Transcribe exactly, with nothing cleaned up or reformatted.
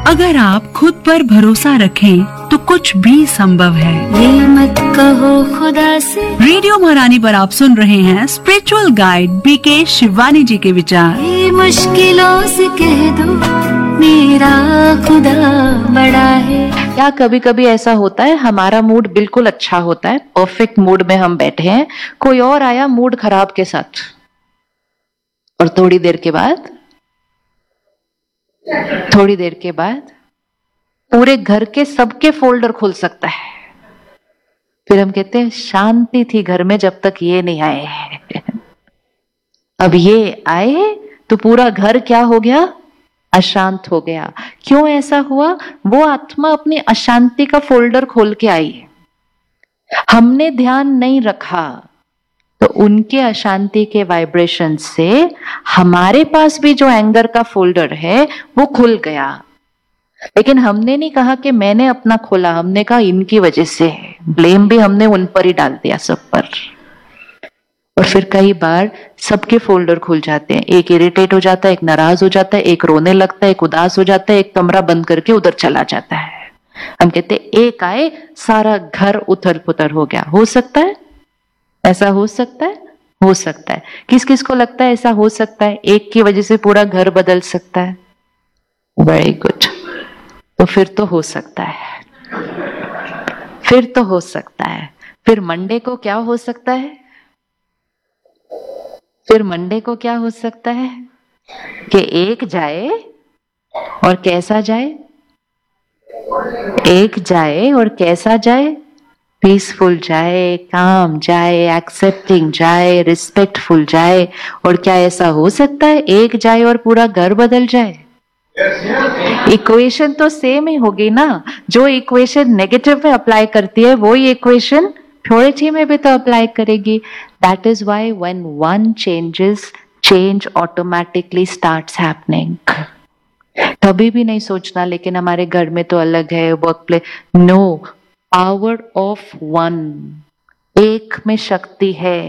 अगर आप खुद पर भरोसा रखें तो कुछ भी संभव है। ये मत कहो खुदा से। रेडियो महारानी पर आप सुन रहे हैं स्पिरिचुअल गाइड बीके शिवानी जी के विचार। ये मुश्किलों से कह दो मेरा खुदा बड़ा है। क्या कभी कभी ऐसा होता है हमारा मूड बिल्कुल अच्छा होता है, परफेक्ट मूड में हम बैठे हैं, कोई और आया मूड खराब के साथ, और थोड़ी देर के बाद थोड़ी देर के बाद पूरे घर के सबके फोल्डर खुल सकता है। फिर हम कहते हैं शांति थी घर में जब तक ये नहीं आए। अब ये आए तो पूरा घर क्या हो गया? अशांत हो गया। क्यों ऐसा हुआ? वो आत्मा अपनी अशांति का फोल्डर खोल के आई है, हमने ध्यान नहीं रखा, तो उनके अशांति के वाइब्रेशन से हमारे पास भी जो एंगर का फोल्डर है वो खुल गया। लेकिन हमने नहीं कहा कि मैंने अपना खोला, हमने कहा इनकी वजह से है। ब्लेम भी हमने उन पर ही डाल दिया, सब पर। और फिर कई बार सबके फोल्डर खुल जाते हैं, एक इरिटेट हो जाता है, एक नाराज हो जाता है, एक रोने लगता है, एक उदास हो जाता है, एक कमरा बंद करके उधर चला जाता है। हम कहते हैं एक आए सारा घर उथल पुथल हो गया। हो सकता है ऐसा? हो सकता है, हो सकता है। किस किस को लगता है ऐसा हो सकता है? एक की वजह से पूरा घर बदल सकता है। Very good. तो फिर तो हो सकता है, फिर तो हो सकता है। फिर मंडे को क्या हो सकता है? फिर मंडे को क्या हो सकता है कि एक जाए और कैसा जाए? एक जाए और कैसा जाए? पीसफुल जाए, काम जाए, एक्सेप्टिंग जाए, रिस्पेक्टफुल जाए। और क्या ऐसा हो सकता है एक जाए और पूरा घर बदल जाए? इक्वेशन तो सेम ही होगी ना। जो इक्वेशन नेगेटिव में अप्लाई करती है वो ही इक्वेशन पॉजिटिव में भी तो अप्लाई करेगी। That is why when one changes, change automatically starts happening. कभी भी नहीं सोचना लेकिन हमारे घर में तो अलग है, work place. No, power of one, एक में शक्ति है।